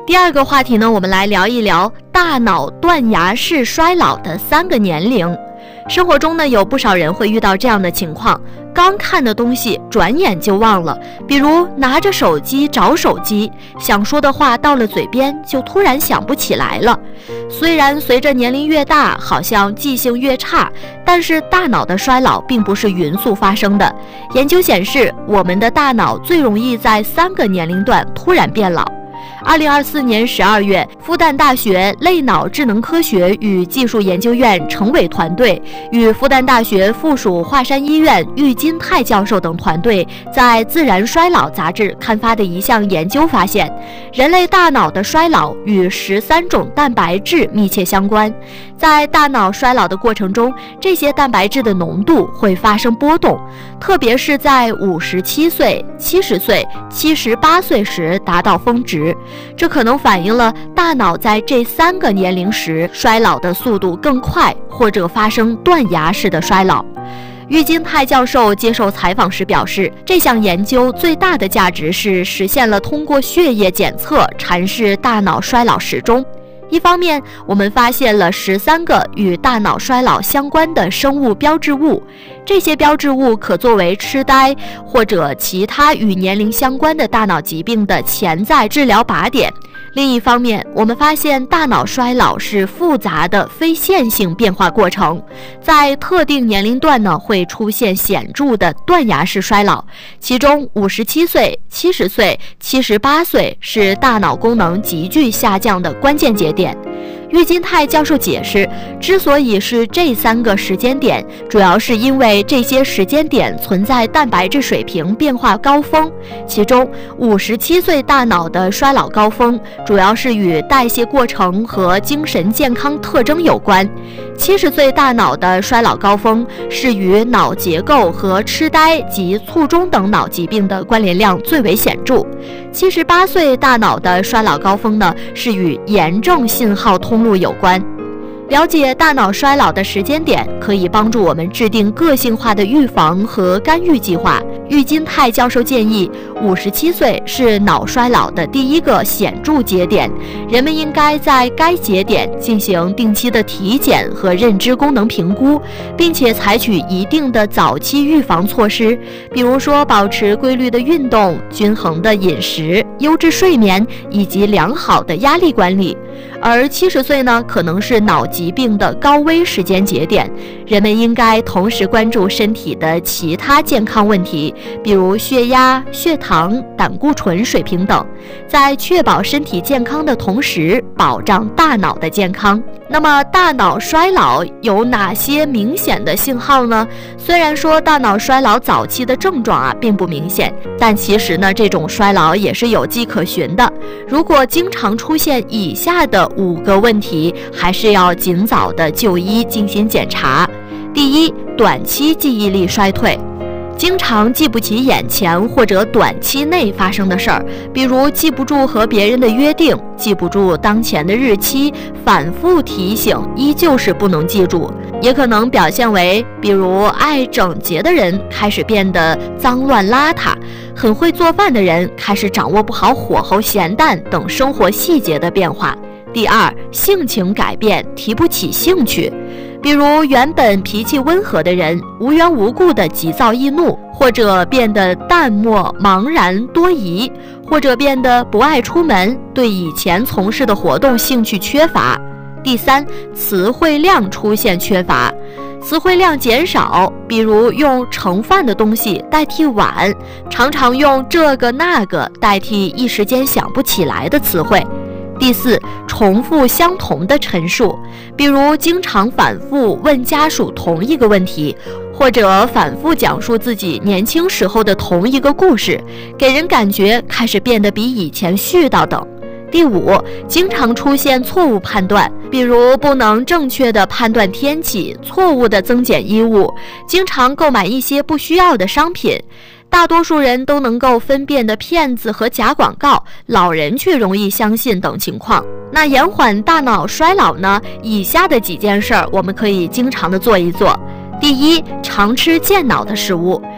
第二个话题呢，我们来聊一聊大脑断崖式衰老的3个年龄。生活中呢，有不少人会遇到这样的情况，刚看的东西转眼就忘了，比如拿着手机找手机，想说的话到了嘴边就突然想不起来了。虽然随着年龄越大，好像记性越差，但是大脑的衰老并不是匀速发生的。研究显示，我们的大脑最容易在3个年龄段突然变老。2024年12月，复旦大学类脑智能科学与技术研究院程伟团队与复旦大学附属华山医院郁金泰教授等团队在《自然衰老》杂志刊发的一项研究发现，人类大脑的衰老与13种蛋白质密切相关。在大脑衰老的过程中，这些蛋白质的浓度会发生波动，特别是在57岁、70岁、78岁时达到峰值。这可能反映了大脑在这3个年龄时衰老的速度更快，或者发生断崖式的衰老。郁金泰教授接受采访时表示，这项研究最大的价值是实现了通过血液检测阐释大脑衰老时钟。一方面，我们发现了13个与大脑衰老相关的生物标志物，这些标志物可作为痴呆或者其他与年龄相关的大脑疾病的潜在治疗靶点。另一方面，我们发现大脑衰老是复杂的非线性变化过程，在特定年龄段呢会出现显著的断崖式衰老，其中57岁、70岁、78岁是大脑功能急剧下降的关键节点。郁金泰教授解释，之所以是这3个时间点，主要是因为这些时间点存在蛋白质水平变化高峰，其中57岁大脑的衰老高峰主要是与代谢过程和精神健康特征有关，70岁大脑的衰老高峰是与脑结构和痴呆及卒中等脑疾病的关联量最为显著，78岁大脑的衰老高峰呢是与炎症信号通路有关。了解大脑衰老的时间点，可以帮助我们制定个性化的预防和干预计划。郁金泰教授建议，57岁是脑衰老的第一个显著节点，人们应该在该节点进行定期的体检和认知功能评估，并且采取一定的早期预防措施，比如说保持规律的运动、均衡的饮食、优质睡眠以及良好的压力管理。而70岁呢，可能是脑疾病的高危时间节点，人们应该同时关注身体的其他健康问题，比如血压、血糖、胆固醇水平等，在确保身体健康的同时，保障大脑的健康。那么大脑衰老有哪些明显的信号呢？虽然说大脑衰老早期的症状并不明显，但其实呢，这种衰老也是有迹可循的。如果经常出现以下的5个问题，还是要尽早的就医进行检查。第一，短期记忆力衰退。经常记不起眼前或者短期内发生的事儿，比如记不住和别人的约定，记不住当前的日期，反复提醒依旧是不能记住。也可能表现为，比如爱整洁的人开始变得脏乱邋遢，很会做饭的人开始掌握不好火候、咸淡等生活细节的变化。第二，性情改变，提不起兴趣。比如原本脾气温和的人，无缘无故的急躁易怒，或者变得淡漠茫然多疑，或者变得不爱出门，对以前从事的活动兴趣缺乏。第三，词汇量出现缺乏，词汇量减少，比如用盛饭的东西代替碗，常常用这个那个代替一时间想不起来的词汇。第四，重复相同的陈述，比如经常反复问家属同一个问题，或者反复讲述自己年轻时候的同一个故事，给人感觉开始变得比以前絮叨等。第五，经常出现错误判断，比如不能正确的判断天气，错误的增减衣物，经常购买一些不需要的商品。大多数人都能够分辨的骗子和假广告，老人却容易相信等情况。那延缓大脑衰老呢？以下的几件事儿我们可以经常的做一做。第一，常吃健脑的食物。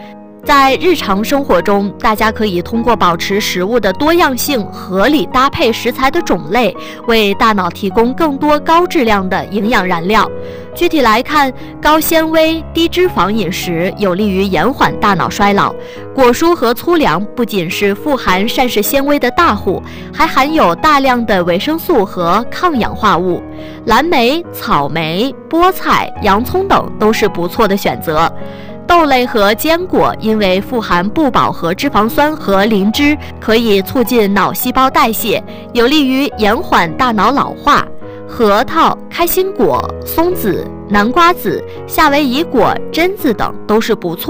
在日常生活中，大家可以通过保持食物的多样性、合理搭配食材的种类，为大脑提供更多高质量的营养燃料。具体来看，高纤维、低脂肪饮食有利于延缓大脑衰老。果蔬和粗粮不仅是富含膳食纤维的大户，还含有大量的维生素和抗氧化物。蓝莓、草莓、菠菜、洋葱等都是不错的选择。豆类和坚果因为富含不饱和脂肪酸和磷脂，可以促进脑细胞代谢，有利于延缓大脑老化。核桃、开心果、松子、南瓜子、夏威夷果、榛子等都是不错